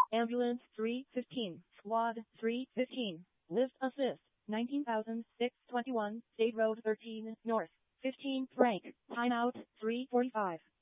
Ambulance 315, Squad 315, Lift Assist, 19,621, State Road 13, North, 15th rank, timeout 3:45.